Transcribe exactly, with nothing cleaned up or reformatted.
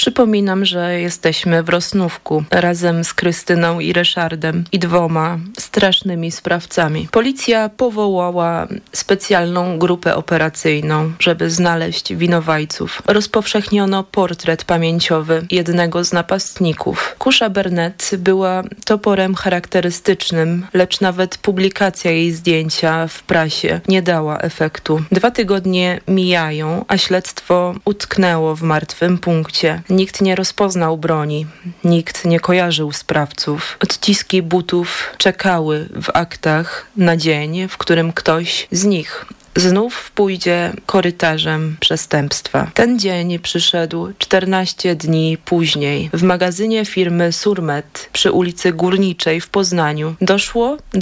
Przypominam, że jesteśmy w Rosnówku razem z Krystyną i Ryszardem i dwoma strasznymi sprawcami. Policja powołała specjalną grupę operacyjną, żeby znaleźć winowajców. Rozpowszechniono portret pamięciowy jednego z napastników. Kusza Burnett była toporem charakterystycznym, lecz nawet publikacja jej zdjęcia w prasie nie dała efektu. Dwa tygodnie mijają, a śledztwo utknęło w martwym punkcie. Nikt nie rozpoznał broni, nikt nie kojarzył sprawców. Odciski butów czekały w aktach na dzień, w którym ktoś z nich znów pójdzie korytarzem przestępstwa. Ten dzień przyszedł czternaście dni później. W magazynie firmy Surmet przy ulicy Górniczej w Poznaniu doszło